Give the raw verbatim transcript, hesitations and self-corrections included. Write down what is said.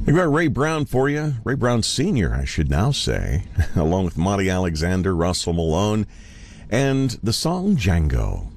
We've got Ray Brown for you. Ray Brown Senior, I should now say, along with Monty Alexander, Russell Malone, and the song Django.